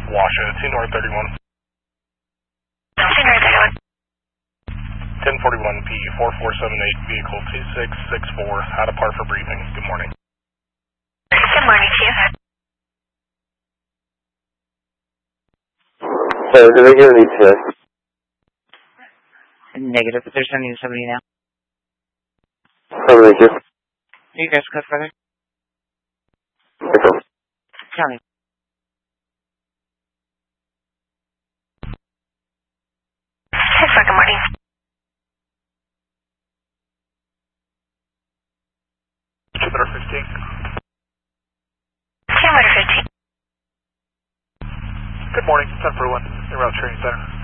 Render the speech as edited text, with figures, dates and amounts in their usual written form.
Washoe, 2 North 31. 2 North 31. 1041P, 4478, vehicle 2664, how to park for briefing. Good morning. Good morning, Chief. Did I get any text? Negative, but they're sending somebody now. How did I get? You guys code further? Echo. County. Yes, sir, good morning. Jupiter 15. Jupiter 15. Good morning, 1041, en route training center.